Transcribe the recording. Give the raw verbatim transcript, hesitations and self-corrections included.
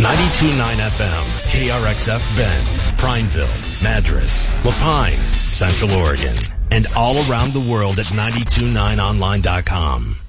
ninety-two point nine F M, K R X F Bend, Prineville, Madras, Lapine, Central Oregon, and all around the world at nine two nine online dot com.